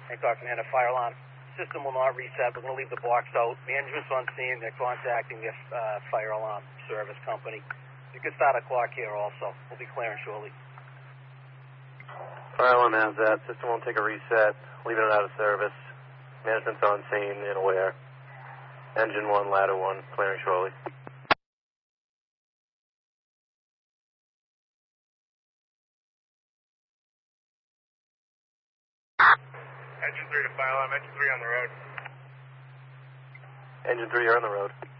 Hancock Commander, fire alarm. System will not reset. We're going to leave the box out. Management's on scene. They're contacting the fire alarm service company. You can start a clock here also. We'll be clearing shortly. Fire alarm has that. System won't take a reset. Leaving it out of service. Management's on scene and aware. Engine 1, ladder 1, clearing shortly. Engine 3 to fire alarm. Engine 3 on the road. Engine 3, you're on the road.